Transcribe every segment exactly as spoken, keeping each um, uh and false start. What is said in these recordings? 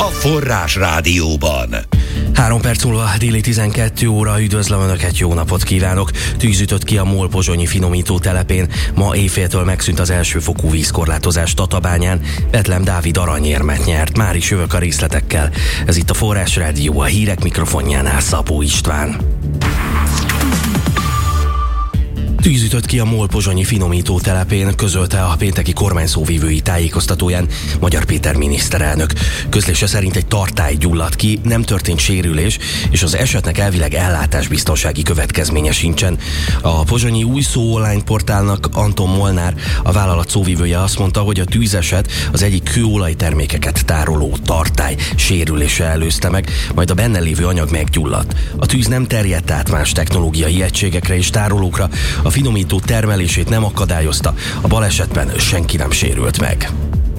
Forrás Rádióban. Három perc múlva déli tizenkét óra, üdvözlöm Önöket, jó napot kívánok! Tűz ütött ki a MOL pozsonyi finomító telepén, ma éjféltől megszűnt az elsőfokú vízkorlátozás Tatabányán, Betlehem Dávid aranyérmet nyert, már is jövök a részletekkel. Ez itt a Forrás Rádió, a hírek mikrofonjánál Szabó István. Tűz ütött ki a MOL pozsonyi finomító telepén, közölte a pénteki kormányszóvivői tájékoztatóján Magyar Péter miniszterelnök. Közlése szerint egy tartály gyulladt ki, nem történt sérülés, és az esetnek elvileg ellátásbiztonsági következménye sincsen. A pozsonyi Új Szó online portálnak Anton Molnár, a vállalat szóvivője azt mondta, hogy a tűzeset az egyik kőolajtermékeket tároló tartály sérülése előzte meg, majd a benne lévő anyag meggyulladt. A tűz nem terjedt át más technológiai egységekre és tárolókra, a finomító termelését nem akadályozta, a balesetben senki nem sérült meg.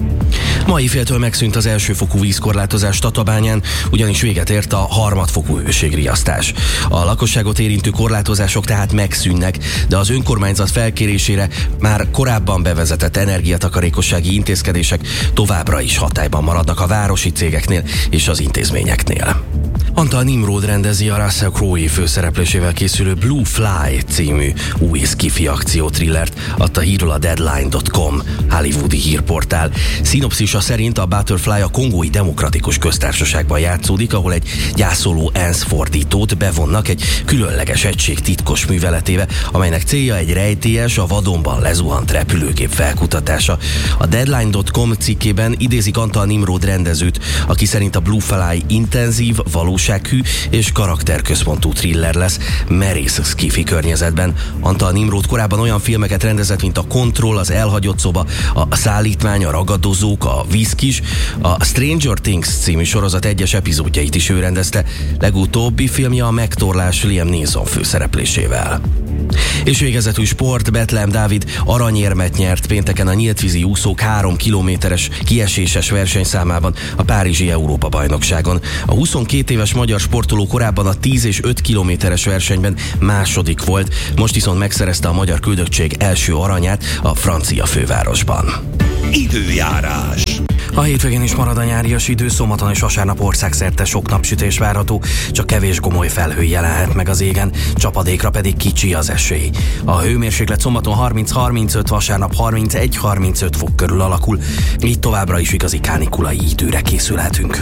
Ma éjféltől megszűnt az elsőfokú vízkorlátozás Tatabányán, ugyanis véget ért a harmadfokú hőségriasztás. A lakosságot érintő korlátozások tehát megszűnnek, de az önkormányzat felkérésére már korábban bevezetett energiatakarékossági intézkedések továbbra is hatályban maradnak a városi cégeknél és az intézményeknél. Antal Nimród rendezi a Russell Crowe főszereplésével készülő Blue Fly című új sci-fi akciótrillert, adta hírül a Deadline pont com hollywoodi hírportál. Szinopszisa szerint a Butterfly a Kongói Demokratikus Köztársaságban játszódik, ahol egy gyászoló ENSZ fordítót bevonnak egy különleges egység titkos műveletébe, amelynek célja egy rejtélyes, a vadonban lezuhant repülőgép felkutatása. A Deadline pont com cikkében idézik Antal Nimród rendezőt, aki szerint a Blue Fly intenzív, valósághű és karakterközpontú thriller lesz, merész sci-fi környezetben. Antal Nimród korábban olyan filmeket rendezett, mint a Control, az Elhagyott szoba, a Szállítmány, a Ragadozók, a Viszkis, a Stranger Things című sorozat egyes epizódjait is ő rendezte, legutóbbi filmje a Megtorlás Liam Neeson főszereplésével. És végezetül sport, Betlehem Dávid aranyérmet nyert pénteken a nyíltvízi úszók három kilométeres kieséses versenyszámában a Párizsi Európa-bajnokságon. A huszonkét éves magyar sportoló korábban a tíz és öt kilométeres versenyben második volt, most viszont megszerezte a magyar küldöttség első aranyát a francia fővárosban. Időjárás. A hétvégén is marad a nyárias idő, szombaton és vasárnap országszerte sok napsütés várható, csak kevés gomoly felhő jelenhet meg az égen, csapadékra pedig kicsi az esély. A hőmérséklet szombaton harminc-harmincöt, vasárnap harmincegy-harmincöt fok körül alakul, így továbbra is igazi kánikulai időre készülhetünk.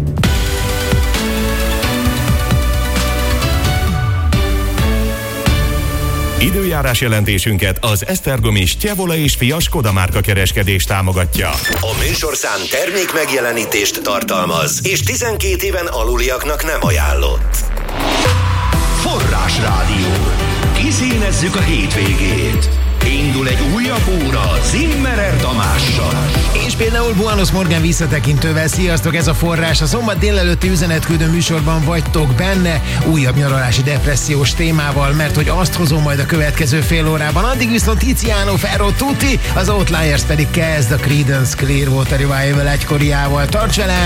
Időjárás jelentésünket az Esztergomi Stjevola és Fia Skoda márka kereskedés támogatja. A műsorszám termék megjelenítést tartalmaz, és tizenkét éven aluliaknak nem ajánlott. Forrás Rádió. Kiszínezzük a hétvégét. Indul egy újabb óra Zimmerer Tamással. És például Buenos Morgan visszatekintővel. Sziasztok, ez a Forrás. A szombat délelőtti üzenetküldő műsorban vagytok benne, újabb nyaralási depressziós témával, mert hogy azt hozom majd a következő fél órában. Addig viszont Tiziano Ferro Tutti, az Outliers pedig kezd a Creedence Clearwater Revival egykoriával. Tarts velem!